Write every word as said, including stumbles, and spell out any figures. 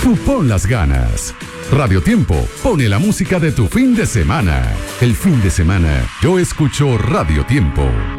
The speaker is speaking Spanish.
Tú pon las ganas. Radio Tiempo pone la música de tu fin de semana. El fin de semana yo escucho Radio Tiempo.